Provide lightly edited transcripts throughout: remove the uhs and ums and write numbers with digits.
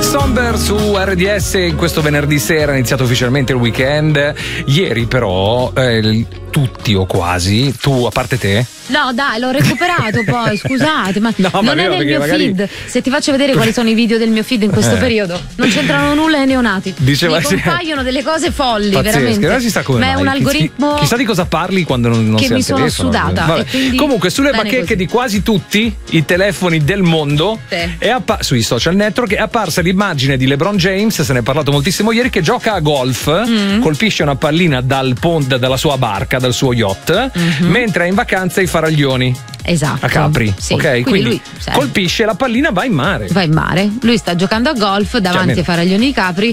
Somber su RDS in questo venerdì sera, è iniziato ufficialmente il weekend. Ieri però tutti o quasi, tu a parte te? No dai, l'ho recuperato poi, scusate, ma no, non è nel mio feed. Se ti faccio vedere quali sono i video del mio feed in questo periodo, non c'entrano nulla ai neonati. Diceva, mi compaiono delle cose folli, pazzesche, veramente. Si sa come ma mai. è un algoritmo chissà di cosa parli quando non che sei mi al sono telefono. sudata. E quindi, comunque sulle bacheche così. di quasi tutti i telefoni del mondo sui social network è apparsa l'immagine di LeBron James, se ne è parlato moltissimo ieri, che gioca a golf, colpisce una pallina dalla sua barca, dal suo yacht, mentre è in vacanza ai Faraglioni. Esatto. A Capri, sì. ok? Quindi lui colpisce la pallina, va in mare. Lui sta giocando a golf davanti ai Faraglioni di Capri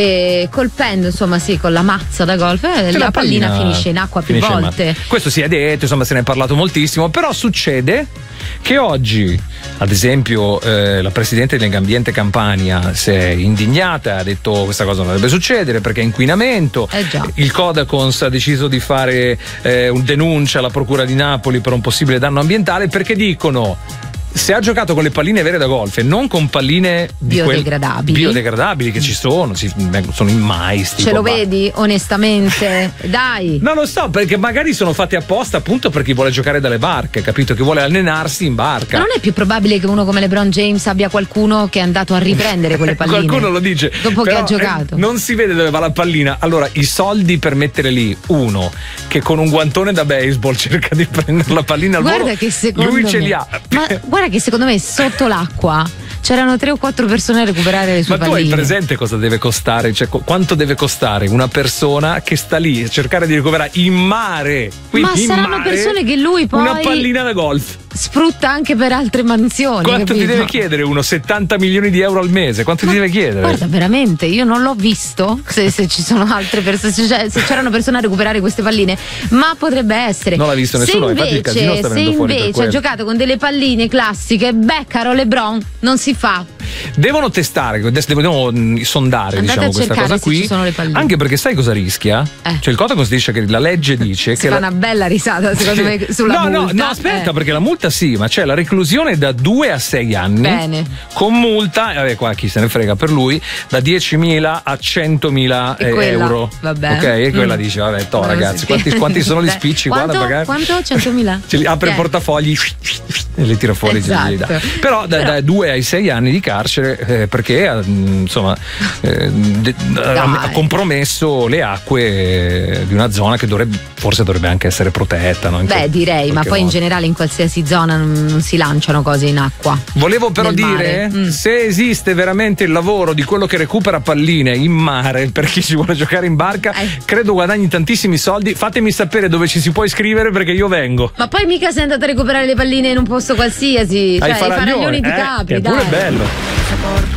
e colpendo, insomma, con la mazza da golf, la pallina finisce in acqua più volte. Questo si è detto, insomma, se ne è parlato moltissimo, però succede che oggi, ad esempio, la presidente di Legambiente Campania si è indignata, ha detto questa cosa non dovrebbe succedere perché è inquinamento. Il Codacons ha deciso di fare un denuncia alla Procura di Napoli per un possibile danno ambientale, perché dicono: se ha giocato con le palline vere da golf e non con palline biodegradabili che ci sono in mais. Ce lo vedi onestamente? Dai. Non lo so, perché magari sono fatte apposta appunto per chi vuole giocare dalle barche, capito? Che vuole allenarsi in barca. Ma non è più probabile che uno come LeBron James abbia qualcuno che è andato a riprendere quelle palline? Qualcuno lo dice. Dopo che ha giocato. Non si vede dove va la pallina. Allora, i soldi per mettere lì uno che con un guantone da baseball cerca di prendere la pallina al volo, che secondo lui ce li ha. Ma guarda che secondo me sotto l'acqua c'erano 3 o 4 persone a recuperare le sue palline. Ma tu hai presente cosa deve costare? Cioè, quanto deve costare una persona che sta lì a cercare di recuperare in mare? Ma saranno persone che lui poi una pallina da golf sfrutta anche per altre mansioni. Quanto capito? ti deve chiedere uno? 70 milioni di euro al mese? Quanto ti deve chiedere? Guarda, veramente, io non l'ho visto se ci sono altre persone, se c'erano persone a recuperare queste palline, ma potrebbe essere. Non l'ha visto nessuno, infatti il casino sta venendo fuori per quello. Se invece ha giocato con delle palline classiche, caro LeBron, non si fa. Devono testare, devono sondare, andate questa cosa qui. Ci sono le palline. Anche perché sai cosa rischia? Cioè il Codacons dice che la legge dice si fa una bella risata secondo me sulla multa. No, aspetta, perché la multa sì, ma c'è la reclusione da 2 a 6 anni. Bene. Con multa, qua chi se ne frega per lui, da 10.000 a 100.000 euro. Vabbè. Ok, e quella dice, vabbè, ragazzi, quanti sono gli spicci? Quanto? Guarda, magari. Quanto? 100.000? Ce li apre il portafogli e li tira fuori. Esatto. Però da 2 ai 6 anni di carcere, perché insomma ha compromesso le acque di una zona che forse dovrebbe anche essere protetta, no? Direi, ma poi in generale in qualsiasi zona non si lanciano cose in acqua. Volevo però dire, se esiste veramente il lavoro di quello che recupera palline in mare per chi ci vuole giocare in barca, credo guadagni tantissimi soldi. Fatemi sapere dove ci si può iscrivere, perché io vengo. Ma poi mica sei andato a recuperare le palline in un posto qualsiasi, cioè i Faraglioni di Capri, è pure bello.